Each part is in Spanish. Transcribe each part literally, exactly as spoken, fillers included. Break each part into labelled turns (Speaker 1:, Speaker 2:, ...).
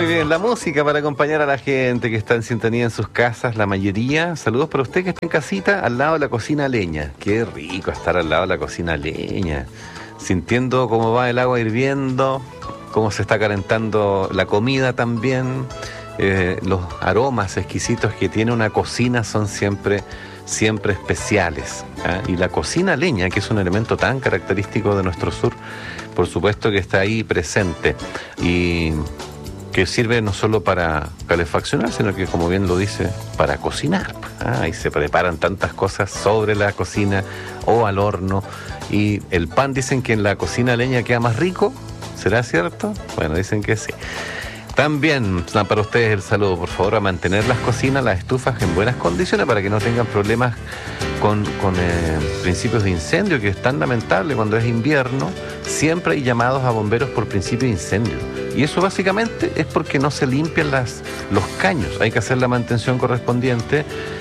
Speaker 1: Muy bien, la música para acompañar a la gente que está en sintonía en sus casas, la mayoría. Saludos para usted que está en casita, al lado de la cocina a leña. Qué rico estar al lado de la cocina a leña, sintiendo cómo va el agua hirviendo, cómo se está calentando la comida también. Eh, los aromas exquisitos que tiene una cocina son siempre, siempre especiales, ¿eh? Y la cocina a leña, que es un elemento tan característico de nuestro sur, por supuesto que está ahí presente y que sirve no solo para calefaccionar, sino que, como bien lo dice, para cocinar. Ah, y se preparan tantas cosas sobre la cocina o al horno. Y el pan, dicen que en la cocina a leña queda más rico. ¿Será cierto? Bueno, dicen que sí. También para ustedes el saludo, por favor, a mantener las cocinas, las estufas en buenas condiciones para que no tengan problemas con, con eh, principios de incendio, que es tan lamentable cuando es invierno. Siempre hay llamados a bomberos por principio de incendio. Y eso básicamente es porque no se limpian las, los caños. Hay que hacer la mantención correspondiente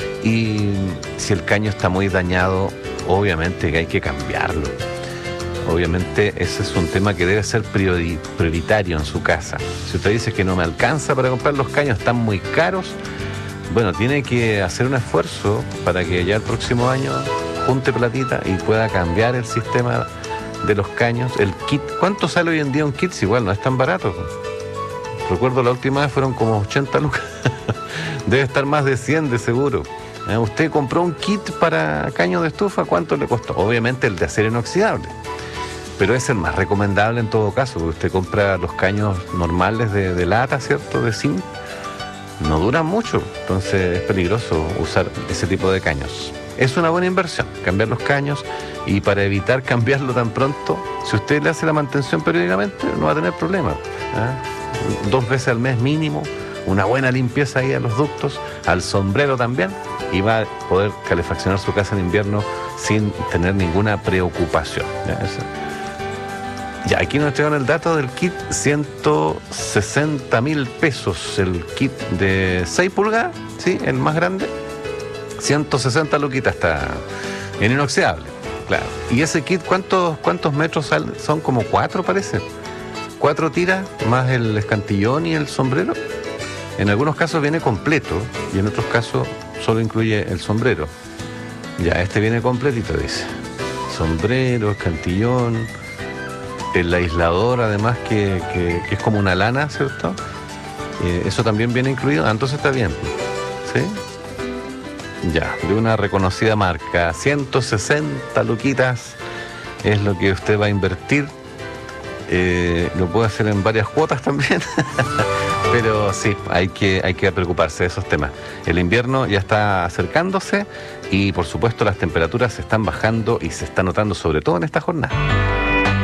Speaker 1: y si el caño está muy dañado, obviamente que hay que cambiarlo. Obviamente ese es un tema que debe ser priori, prioritario en su casa. Si usted dice que no me alcanza para comprar los caños, están muy caros, bueno, tiene que hacer un esfuerzo para que ya el próximo año junte platita y pueda cambiar el sistema de los caños. El kit, ¿cuánto sale hoy en día un kit? Si igual no es tan barato. Recuerdo la última vez fueron como ochenta lucas. Debe estar más de cien de seguro. ¿Eh? Usted compró un kit para caño de estufa, ¿cuánto le costó? Obviamente el de acero inoxidable, pero es el más recomendable en todo caso, porque usted compra los caños normales de, de lata, ¿cierto? De zinc, no duran mucho, entonces es peligroso usar ese tipo de caños. Es una buena inversión, cambiar los caños, y para evitar cambiarlo tan pronto, si usted le hace la mantención periódicamente, no va a tener problema. ¿Eh? Dos veces al mes mínimo, una buena limpieza ahí a los ductos, al sombrero también, y va a poder calefaccionar su casa en invierno sin tener ninguna preocupación. ¿Ya? Eso. Ya, aquí nos entregan el dato del kit, ciento sesenta mil pesos, el kit de seis pulgadas, ¿sí? El más grande, ciento sesenta luquitas, está en inoxidable, claro. Y ese kit, ¿cuántos, cuántos metros son? Como cuatro, parece. Cuatro tiras, más el escantillón y el sombrero. En algunos casos viene completo, y en otros casos solo incluye el sombrero. Ya, este viene completito, dice. Sombrero, escantillón, el aislador, además, que, que, que es como una lana, ¿cierto? Eh, eso también viene incluido. Ah, entonces está bien, ¿sí? Ya, de una reconocida marca. ciento sesenta luquitas es lo que usted va a invertir. Eh, lo puede hacer en varias cuotas también. Pero sí, hay que, hay que preocuparse de esos temas. El invierno ya está acercándose y, por supuesto, las temperaturas se están bajando y se está notando sobre todo en esta jornada.